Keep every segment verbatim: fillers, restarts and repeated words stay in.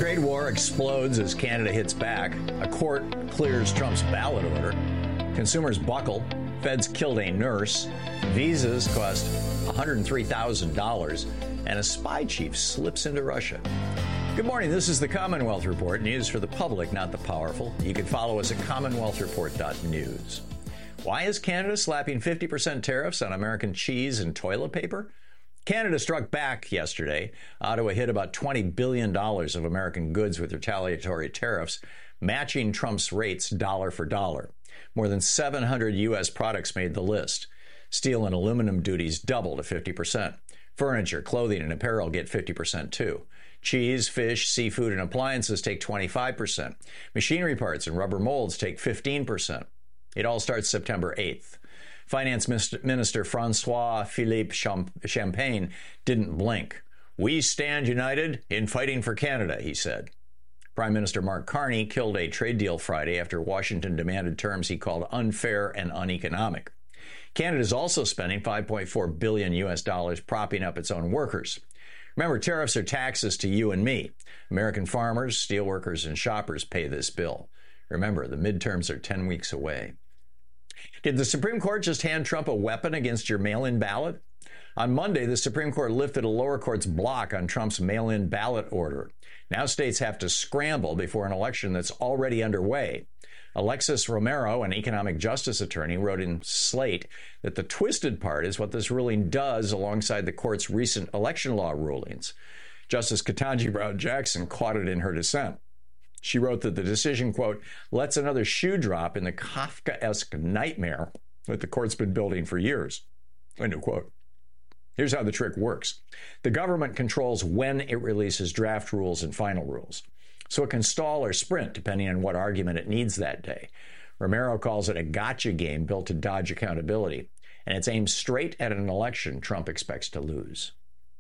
Trade war explodes as Canada hits back. A court clears Trump's ballot order. Consumers buckle. Feds killed a nurse. Visas cost one hundred three thousand dollars. And a spy chief slips into Russia. Good morning. This is the Commonwealth Report. News for the public, not the powerful. You can follow us at commonwealth report dot news. Why is Canada slapping fifty percent tariffs on American cheese and toilet paper? Canada struck back yesterday. Ottawa hit about twenty billion dollars of American goods with retaliatory tariffs, matching Trump's rates dollar for dollar. More than seven hundred U S products made the list. Steel and aluminum duties double to fifty percent. Furniture, clothing, and apparel get fifty percent too. Cheese, fish, seafood, and appliances take twenty-five percent. Machinery parts and rubber molds take fifteen percent. It all starts September eighth. Finance Minister François-Philippe Champagne didn't blink. We stand united in fighting for Canada, he said. Prime Minister Mark Carney killed a trade deal Friday after Washington demanded terms he called unfair and uneconomic. Canada is also spending five point four billion U S dollars propping up its own workers. Remember, tariffs are taxes to you and me. American farmers, steelworkers, and shoppers pay this bill. Remember, the midterms are ten weeks away. Did the Supreme Court just hand Trump a weapon against your mail-in ballot? On Monday, the Supreme Court lifted a lower court's block on Trump's mail-in ballot order. Now states have to scramble before an election that's already underway. Alexis Romero, an economic justice attorney, wrote in Slate that the twisted part is what this ruling does alongside the court's recent election law rulings. Justice Ketanji Brown Jackson caught it in her dissent. She wrote that the decision, quote, lets another shoe drop in the Kafkaesque nightmare that the court's been building for years, end of quote. Here's how the trick works. The government controls when it releases draft rules and final rules, so it can stall or sprint depending on what argument it needs that day. Romero calls it a gotcha game built to dodge accountability, and it's aimed straight at an election Trump expects to lose.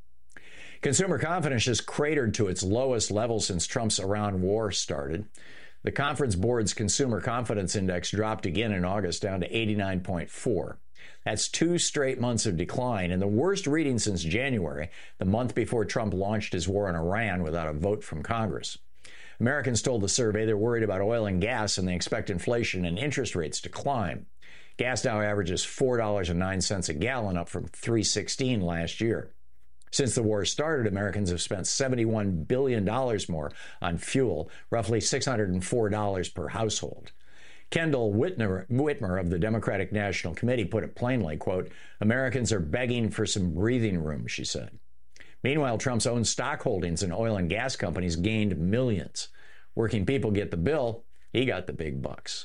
Consumer confidence has cratered to its lowest level since Trump's Iran war started. The Conference Board's Consumer Confidence Index dropped again in August down to eighty-nine point four. That's two straight months of decline and the worst reading since January, the month before Trump launched his war in Iran without a vote from Congress. Americans told the survey they're worried about oil and gas and they expect inflation and interest rates to climb. Gas now averages four dollars and nine cents a gallon, up from three dollars and sixteen cents last year. Since the war started, Americans have spent seventy-one billion dollars more on fuel, roughly six hundred four dollars per household. Kendall Whitmer, Whitmer of the Democratic National Committee put it plainly, quote, Americans are begging for some breathing room, she said. Meanwhile, Trump's own stock holdings in oil and gas companies gained millions. Working people get the bill. He got the big bucks.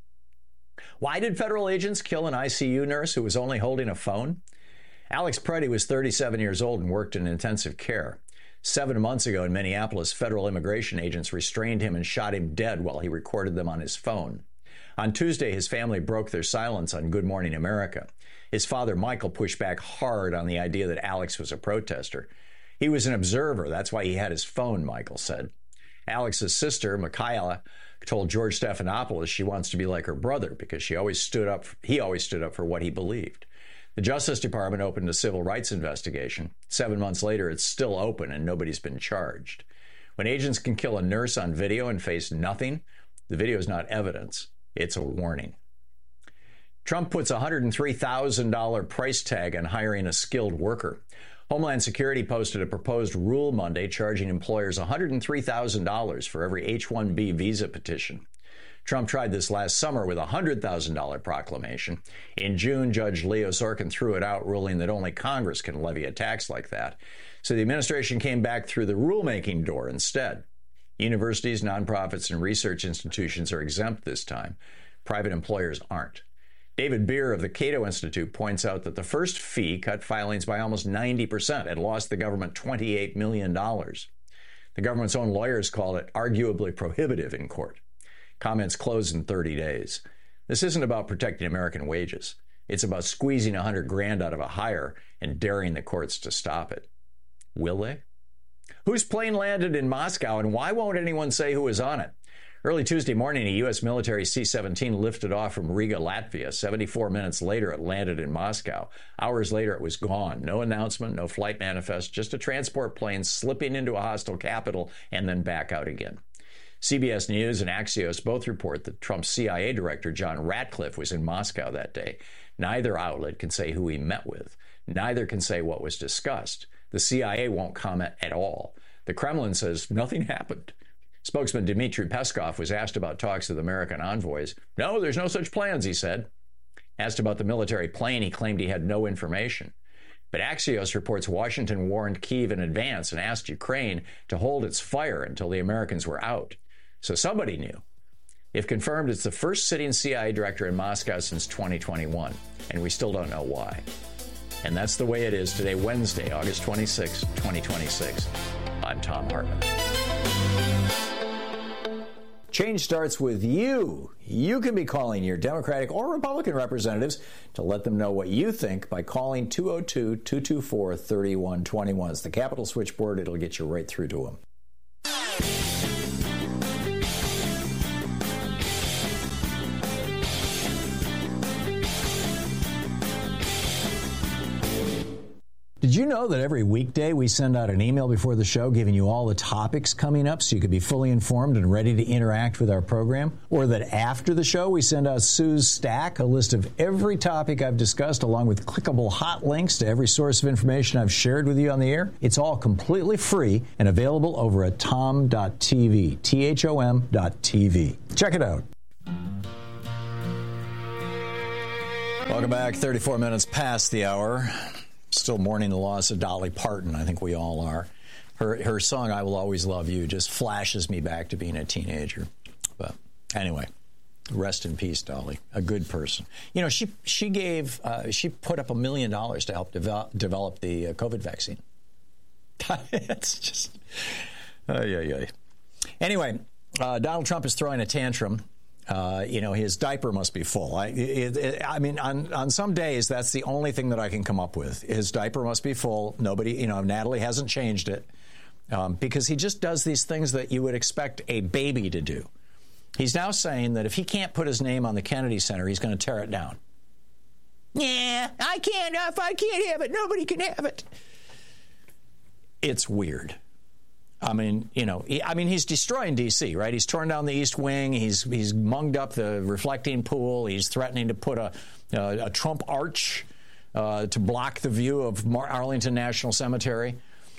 Why did federal agents kill an I C U nurse who was only holding a phone? Alex Preddy was thirty-seven years old and worked in intensive care. Seven months ago in Minneapolis, federal immigration agents restrained him and shot him dead while he recorded them on his phone. On Tuesday, his family broke their silence on Good Morning America. His father, Michael, pushed back hard on the idea that Alex was a protester. He was an observer. That's why he had his phone, Michael said. Alex's sister, Michaela, told George Stephanopoulos she wants to be like her brother because she always stood up, he always stood up for what he believed. The Justice Department opened a civil rights investigation. Seven months later, it's still open and nobody's been charged. When agents can kill a nurse on video and face nothing, the video is not evidence. It's a warning. Trump puts a one hundred three thousand dollars price tag on hiring a skilled worker. Homeland Security posted a proposed rule Monday charging employers one hundred three thousand dollars for every H one B visa petition. Trump tried this last summer with a one hundred thousand dollars proclamation. In June, Judge Leo Sorkin threw it out, ruling that only Congress can levy a tax like that. So the administration came back through the rulemaking door instead. Universities, nonprofits, and research institutions are exempt this time. Private employers aren't. David Beer of the Cato Institute points out that the first fee cut filings by almost ninety percent and lost the government twenty-eight million dollars. The government's own lawyers called it arguably prohibitive in court. Comments close in thirty days. This isn't about protecting American wages. It's about squeezing a hundred grand out of a hire and daring the courts to stop it. Will they? Whose plane landed in Moscow and why won't anyone say who was on it? Early Tuesday morning, a U S military C seventeen lifted off from Riga, Latvia. seventy-four minutes later, it landed in Moscow. Hours later, it was gone. No announcement, no flight manifest, just a transport plane slipping into a hostile capital and then back out again. C B S News and Axios both report that Trump's C I A director, John Ratcliffe, was in Moscow that day. Neither outlet can say who he met with. Neither can say what was discussed. The C I A won't comment at all. The Kremlin says nothing happened. Spokesman Dmitry Peskov was asked about talks with American envoys. No, there's no such plans, he said. Asked about the military plane, he claimed he had no information. But Axios reports Washington warned Kyiv in advance and asked Ukraine to hold its fire until the Americans were out. So somebody knew. If confirmed, it's the first sitting C I A director in Moscow since twenty twenty-one, and we still don't know why. And that's the way it is today, Wednesday, August twenty-sixth, twenty twenty-six. I'm Thom Hartmann. Change starts with you. You can be calling your Democratic or Republican representatives to let them know what you think by calling two oh two, two two four, three one two one. It's the Capitol switchboard. It'll get you right through to them. Did you know that every weekday we send out an email before the show giving you all the topics coming up so you can be fully informed and ready to interact with our program? Or that after the show we send out Sue's Stack, a list of every topic I've discussed along with clickable hot links to every source of information I've shared with you on the air? It's all completely free and available over at tom dot t v, T H O M dot T V. Check it out. Welcome back. thirty-four minutes past the hour. Still mourning the loss of Dolly Parton. I think we all are. Her her song, I Will Always Love You, just flashes me back to being a teenager. But anyway, rest in peace, Dolly. A good person. You know, she she gave, uh, she put up a million dollars to help develop, develop the uh, COVID vaccine. It's just, uh, yeah, yeah. Anyway, uh, Donald Trump is throwing a tantrum. Uh, you know, his diaper must be full. I, it, it, I mean, on, on some days, that's the only thing that I can come up with. His diaper must be full. Nobody, you know, Natalie hasn't changed it um, because he just does these things that you would expect a baby to do. He's now saying that if he can't put his name on the Kennedy Center, he's going to tear it down. Yeah, I can't. If I can't have it, nobody can have it. It's weird. I mean, you know, he, I mean, he's destroying D C, right? He's torn down the East Wing. He's he's munged up the reflecting pool. He's threatening to put a a, a Trump arch uh, to block the view of Mar- Arlington National Cemetery.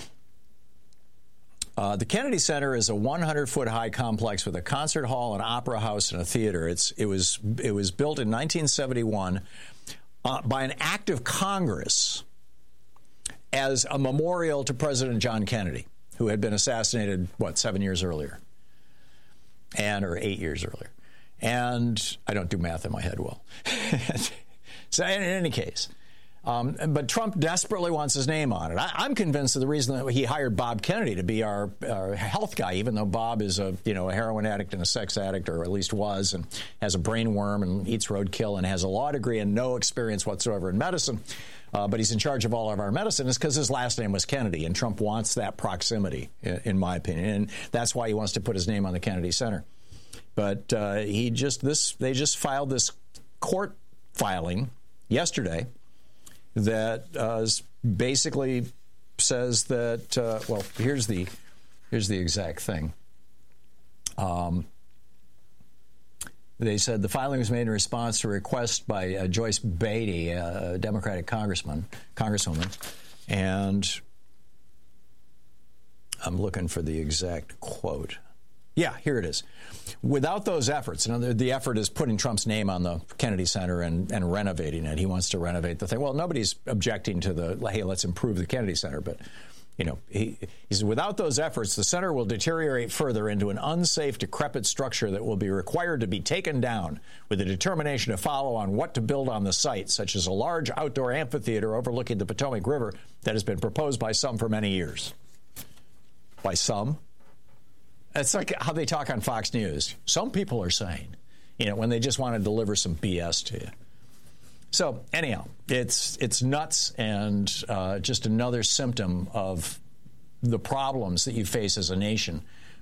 Uh, the Kennedy Center is a one hundred foot high complex with a concert hall, an opera house, and a theater. It's it was it was built in nineteen seventy-one uh, by an act of Congress as a memorial to President John Kennedy, who had been assassinated, what, seven years earlier, and or eight years earlier. And I don't do math in my head well. So in any case, um, but Trump desperately wants his name on it. I, I'm convinced of the reason that he hired Bob Kennedy to be our, our health guy, even though Bob is a you know a heroin addict and a sex addict, or at least was, and has a brain worm and eats roadkill and has a law degree and no experience whatsoever in medicine. Uh, but he's in charge of all of our medicine is because his last name was Kennedy, and Trump wants that proximity, in, in my opinion, and that's why he wants to put his name on the Kennedy Center. But uh, he just this they just filed this court filing yesterday that uh, basically says that uh, well, here's the here's the exact thing. Um, They said the filing was made in response to a request by uh, Joyce Beatty, a Democratic congressman, congresswoman, and I'm looking for the exact quote. Yeah, here it is. Without those efforts, you know, the, the effort is putting Trump's name on the Kennedy Center and, and renovating it. He wants to renovate the thing. Well, nobody's objecting to the, hey, let's improve the Kennedy Center, but You know, he, he says, without those efforts, the center will deteriorate further into an unsafe, decrepit structure that will be required to be taken down with a determination to follow on what to build on the site, such as a large outdoor amphitheater overlooking the Potomac River that has been proposed by some for many years. By some? It's like how they talk on Fox News. Some people are saying, you know, when they just want to deliver some B S to you. So anyhow, it's it's nuts, and uh, just another symptom of the problems that you face as a nation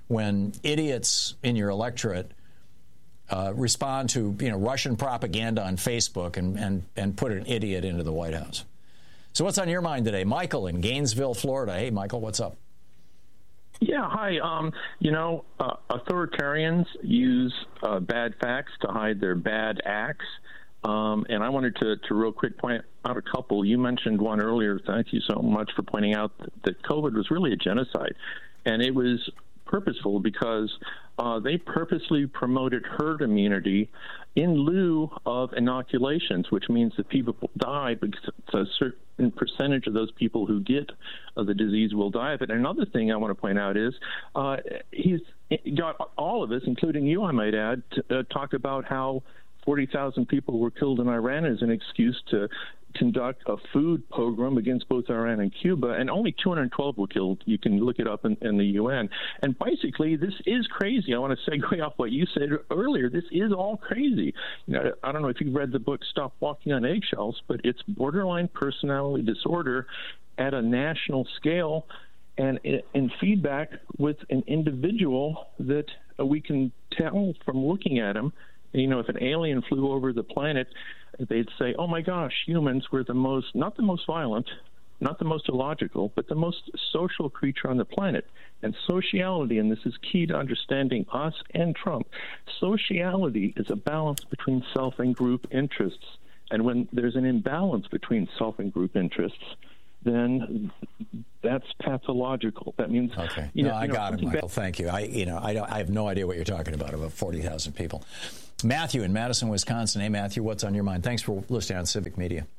when idiots in your electorate uh, respond to, you know, Russian propaganda on Facebook and, and, and put an idiot into the White House. So what's on your mind today? Michael in Gainesville, Florida. Hey, Michael, what's up? Yeah, hi. Um, you know, uh, authoritarians use uh, bad facts to hide their bad acts. Um, and I wanted to, to real quick point out a couple. You mentioned one earlier. Thank you so much for pointing out that COVID was really a genocide. And it was purposeful because uh, they purposely promoted herd immunity in lieu of inoculations, which means that people die because a certain percentage of those people who get uh, the disease will die of it. And another thing I want to point out is uh, he's got all of us, including you, I might add, to, uh, talk about how forty thousand people were killed in Iran as an excuse to conduct a food pogrom against both Iran and Cuba, and only two hundred twelve were killed. You can look it up in, in the U N. And basically, this is crazy. I want to segue off what you said earlier. This is all crazy. You know, I don't know if you've read the book Stop Walking on Eggshells, but it's borderline personality disorder at a national scale and in feedback with an individual that we can tell from looking at him. You know, if an alien flew over the planet, they'd say, oh, my gosh, humans were the most, not the most violent, not the most illogical, but the most social creature on the planet. And sociality, and this is key to understanding us and Trump, sociality is a balance between self and group interests. And when there's an imbalance between self and group interests, then that's pathological. That means, okay. You know, no, I you know, got it, Michael. Thank you. I, you know, I don't, I have no idea what you're talking about. About forty thousand people. Matthew in Madison, Wisconsin. Hey, Matthew, what's on your mind? Thanks for listening on Civic Media.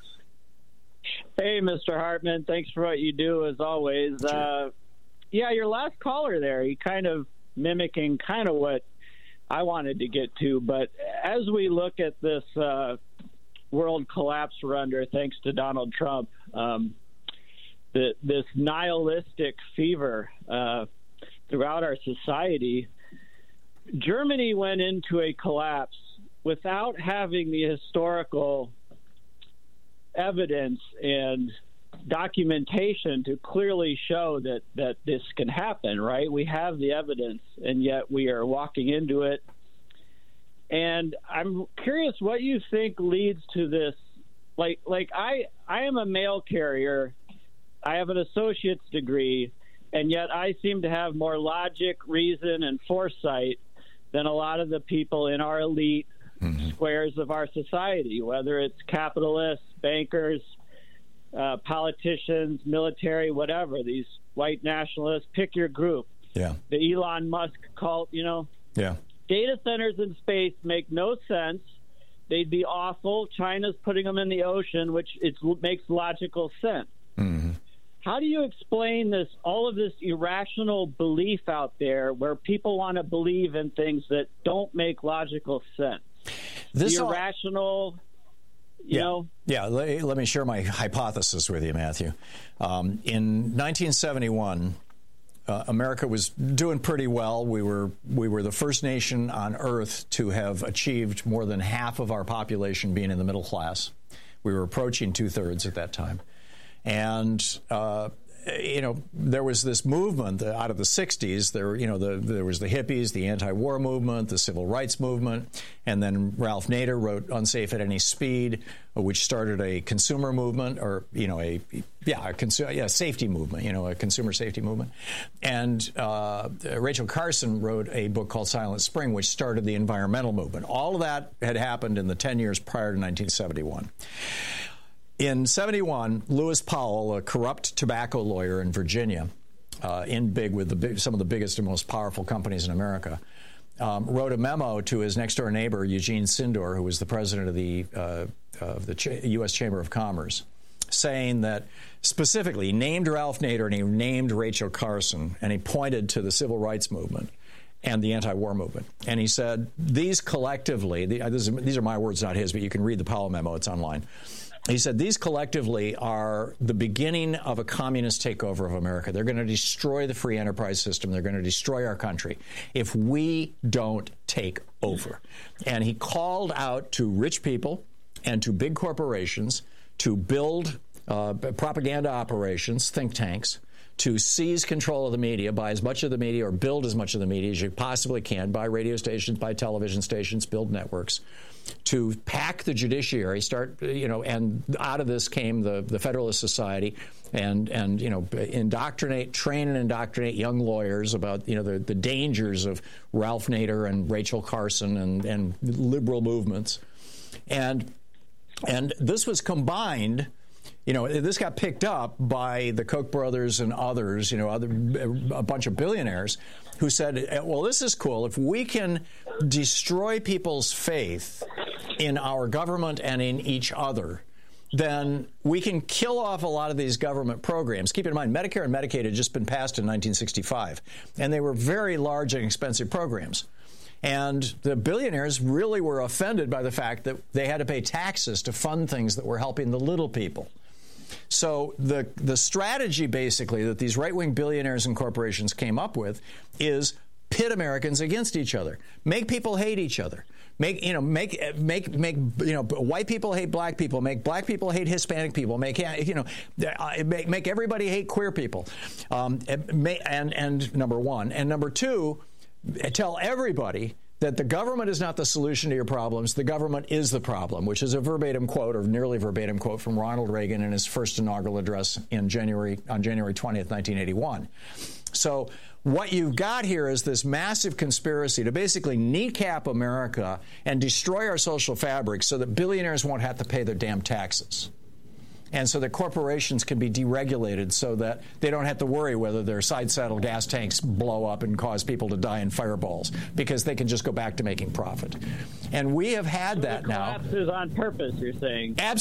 Hey, Mister Hartman. Thanks for what you do, as always. Sure. Uh, yeah, your last caller there, he kind of mimicking kind of what I wanted to get to. But as we look at this uh, world collapse we're under, thanks to Donald Trump, um, the, this nihilistic fever uh, throughout our society, Germany went into a collapse without having the historical evidence and documentation to clearly show that, that this can happen, right? We have the evidence, and yet we are walking into it. And I'm curious what you think leads to this. Like, like I, I am a mail carrier. I have an associate's degree, and yet I seem to have more logic, reason, and foresight than a lot of the people in our elite mm-hmm. squares of our society, whether it's capitalists, bankers, uh, politicians, military, whatever, these white nationalists, pick your group. Yeah. The Elon Musk cult, you know. Yeah. Data centers in space make no sense. They'd be awful. China's putting them in the ocean, which it makes logical sense. Mm-hmm. How do you explain this, all of this irrational belief out there where people want to believe in things that don't make logical sense? This the irrational, all, you yeah, know? Yeah, let, let me share my hypothesis with you, Matthew. Um, in nineteen seventy-one, uh, America was doing pretty well. We were we were the first nation on Earth to have achieved more than half of our population being in the middle class. We were approaching two-thirds at that time. And, uh, you know, there was this movement out of the sixties. There, you know, the, there was the hippies, the anti-war movement, the civil rights movement. And then Ralph Nader wrote Unsafe at Any Speed, which started a consumer movement or, you know, a, yeah, a consumer, yeah, safety movement, you know, a consumer safety movement. And uh, Rachel Carson wrote a book called Silent Spring, which started the environmental movement. All of that had happened in the ten years prior to nineteen seventy-one. In seventy-one, Lewis Powell, a corrupt tobacco lawyer in Virginia, uh, in big with the big, some of the biggest and most powerful companies in America, um, wrote a memo to his next-door neighbor, Eugene Sindor, who was the president of the uh, of the Ch- U S Chamber of Commerce, saying that specifically he named Ralph Nader and he named Rachel Carson, and he pointed to the civil rights movement and the anti-war movement. And he said, these collectively, the, this is, these are my words, not his, but you can read the Powell memo, it's online. He said, these collectively are the beginning of a communist takeover of America. They're going to destroy the free enterprise system. They're going to destroy our country if we don't take over. And he called out to rich people and to big corporations to build uh, propaganda operations, think tanks, to seize control of the media, buy as much of the media or build as much of the media as you possibly can, buy radio stations, buy television stations, build networks, to pack the judiciary, start, you know, and out of this came the, the Federalist Society, and, and, you know, indoctrinate, train and indoctrinate young lawyers about, you know, the, the dangers of Ralph Nader and Rachel Carson and, and liberal movements. And, and this was combined. You know, this got picked up by the Koch brothers and others, you know, other, a bunch of billionaires who said, well, this is cool. If we can destroy people's faith in our government and in each other, then we can kill off a lot of these government programs. Keep in mind, Medicare and Medicaid had just been passed in nineteen sixty-five, and they were very large and expensive programs. And the billionaires really were offended by the fact that they had to pay taxes to fund things that were helping the little people. So the the strategy, basically, that these right-wing billionaires and corporations came up with is pit Americans against each other, make people hate each other, make you know make make make you know white people hate black people, make black people hate Hispanic people, make you know make, make everybody hate queer people, um, and and number one, and number two, tell everybody that the government is not the solution to your problems. The government is the problem, which is a verbatim quote, or nearly verbatim quote, from Ronald Reagan in his first inaugural address in January on January twentieth, nineteen eighty-one. So what you've got here is this massive conspiracy to basically kneecap America and destroy our social fabric so that billionaires won't have to pay their damn taxes. And so that corporations can be deregulated so that they don't have to worry whether their side-saddle gas tanks blow up and cause people to die in fireballs, because they can just go back to making profit. And we have had that now. Collapse is on purpose, you're saying. Absolutely.